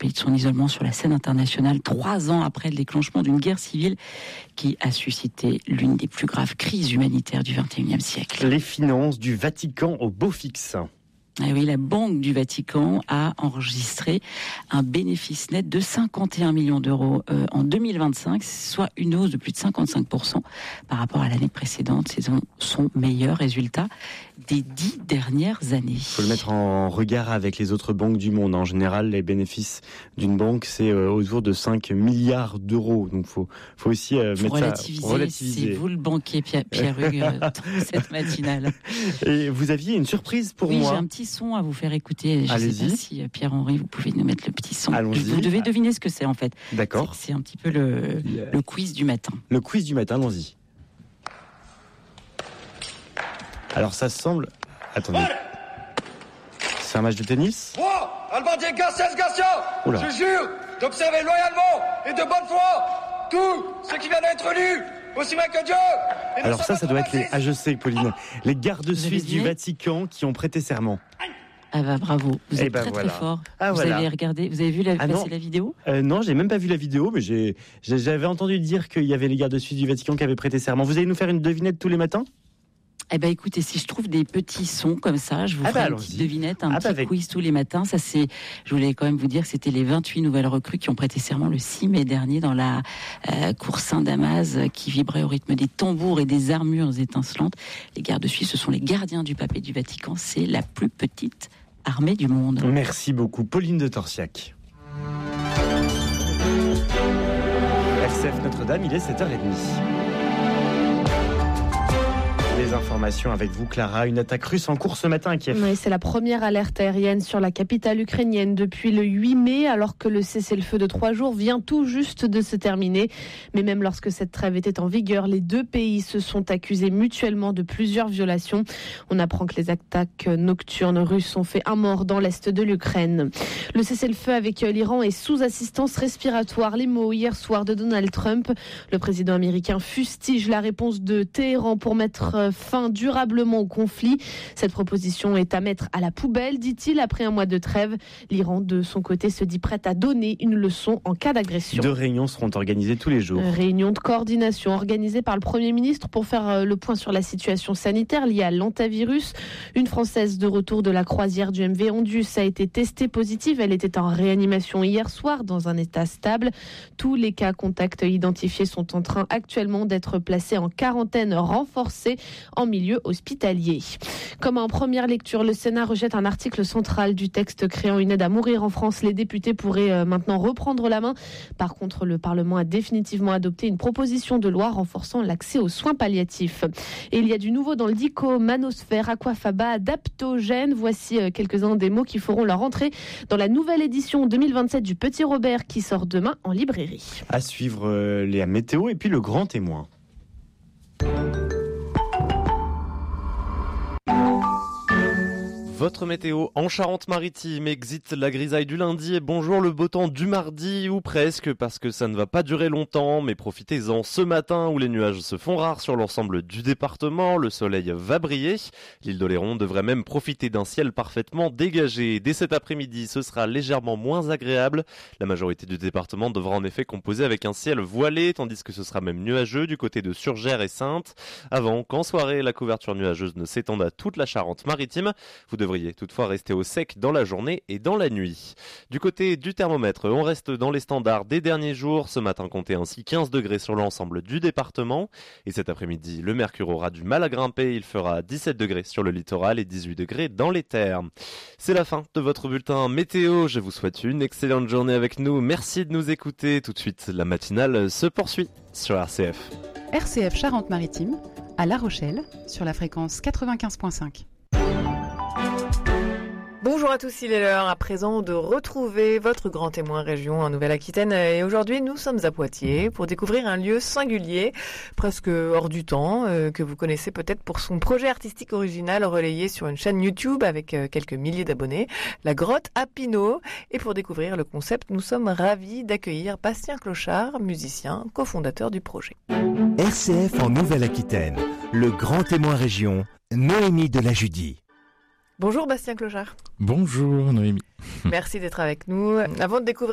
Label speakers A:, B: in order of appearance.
A: pays de son isolement sur la scène internationale 3 ans après le déclenchement d'une guerre civile qui a suscité l'une des plus graves crises humanitaires du XXIe siècle.
B: Les finances du Vatican au beau fixe.
A: Ah oui, la Banque du Vatican a enregistré un bénéfice net de 51 millions d'euros en 2025, soit une hausse de plus de 55% par rapport à l'année précédente. C'est son meilleur résultat des 10 dernières années. Il
B: faut le mettre en regard avec les autres banques du monde. En général, les bénéfices d'une banque, c'est autour de 5 milliards d'euros. Donc, faut aussi relativiser.
A: C'est vous le banquier Pierre Hugues cette matinale.
B: Et vous aviez une surprise pour moi.
A: Oui, j'ai un petit son à vous faire écouter. Je ne sais pas si Pierre-Henri, vous pouvez nous mettre le petit son.
B: Allons-y.
A: Vous devez deviner ce que c'est en fait.
B: D'accord.
A: C'est un petit peu le quiz du matin.
B: Le quiz du matin, allons-y. Alors ça semble... Attendez. C'est un match de tennis ?
C: Moi, Albandier Garcès Garcia,
B: Oula.
C: je jure d'observer loyalement et de bonne foi tout ce qui vient d'être lu, aussi bien que Dieu.
B: Alors ça doit être les... Ah, je sais, Pauline. Les gardes suisses du Vatican qui ont prêté serment.
A: Ah bah bravo, vous êtes très fort. Vous avez regardé, vous avez vu la vidéo ?
B: Non, j'ai même pas vu la vidéo, mais j'avais entendu dire qu'il y avait les gardes suisses du Vatican qui avaient prêté serment. Vous allez nous faire une devinette tous les matins ?
A: Eh ben écoutez, si je trouve des petits sons comme ça, je vous ferai une petite devinette, un petit quiz tous les matins. Ça je voulais quand même vous dire que c'était les 28 nouvelles recrues qui ont prêté serment le 6 mai dernier dans la cour Saint-Damas qui vibrait au rythme des tambours et des armures étincelantes. Les gardes suisses, ce sont les gardiens du pape et du Vatican. C'est la plus petite armée du monde.
B: Merci beaucoup, Pauline de Torsiac. RCF Notre-Dame, il est 7h30. Les informations avec vous, Clara. Une attaque russe en cours ce matin à Kiev.
D: Oui, c'est la première alerte aérienne sur la capitale ukrainienne depuis le 8 mai, alors que le cessez-le-feu de 3 jours vient tout juste de se terminer. Mais même lorsque cette trêve était en vigueur, les deux pays se sont accusés mutuellement de plusieurs violations. On apprend que les attaques nocturnes russes ont fait un mort dans l'est de l'Ukraine. Le cessez-le-feu avec l'Iran est sous assistance respiratoire. Les mots hier soir de Donald Trump. Le président américain fustige la réponse de Téhéran pour mettre fin durablement au conflit. Cette proposition est à mettre à la poubelle, dit-il, après un mois de trêve. L'Iran, de son côté, se dit prête à donner une leçon en cas d'agression.
B: 2 réunions seront organisées tous les jours.
D: Réunion de coordination organisée par le Premier ministre pour faire le point sur la situation sanitaire liée à l'hantavirus. Une Française de retour de la croisière du MV Ondus a été testée positive. Elle était en réanimation hier soir dans un état stable. Tous les cas contacts identifiés sont en train actuellement d'être placés en quarantaine renforcée en milieu hospitalier. Comme en première lecture, le Sénat rejette un article central du texte créant une aide à mourir en France. Les députés pourraient maintenant reprendre la main. Par contre, le Parlement a définitivement adopté une proposition de loi renforçant l'accès aux soins palliatifs. Et il y a du nouveau dans le dico, manosphère, aquafaba, adaptogène. Voici quelques-uns des mots qui feront leur entrée dans la nouvelle édition 2027 du Petit Robert qui sort demain en librairie.
B: À suivre les météos et puis le grand témoin.
E: Votre météo en Charente-Maritime, exit la grisaille du lundi et bonjour le beau temps du mardi, ou presque, parce que ça ne va pas durer longtemps, mais profitez-en ce matin où les nuages se font rares sur l'ensemble du département, le soleil va briller. L'île d'Oléron devrait même profiter d'un ciel parfaitement dégagé. Dès cet après-midi, ce sera légèrement moins agréable. La majorité du département devra en effet composer avec un ciel voilé, tandis que ce sera même nuageux du côté de Surgères et Saintes. Avant qu'en soirée, la couverture nuageuse ne s'étende à toute la Charente-Maritime. Vous devriez toutefois rester au sec dans la journée et dans la nuit. Du côté du thermomètre, on reste dans les standards des derniers jours. Ce matin, comptez ainsi 15 degrés sur l'ensemble du département. Et cet après-midi, le mercure aura du mal à grimper. Il fera 17 degrés sur le littoral et 18 degrés dans les terres. C'est la fin de votre bulletin météo. Je vous souhaite une excellente journée avec nous. Merci de nous écouter. Tout de suite, la matinale se poursuit sur RCF.
F: RCF Charente-Maritime, à La Rochelle, sur la fréquence 95.5.
G: Bonjour à tous, il est l'heure à présent de retrouver votre grand témoin région en Nouvelle-Aquitaine. Et aujourd'hui, nous sommes à Poitiers pour découvrir un lieu singulier, presque hors du temps, que vous connaissez peut-être pour son projet artistique original relayé sur une chaîne YouTube avec quelques milliers d'abonnés, la Grotte à Pinot. Et pour découvrir le concept, nous sommes ravis d'accueillir Bastien Clochard, musicien, cofondateur du projet.
H: RCF en Nouvelle-Aquitaine, le grand témoin région, Noémie de la Judie.
G: Bonjour Bastien Clochard.
I: Bonjour Noémie.
G: Merci d'être avec nous. Avant de découvrir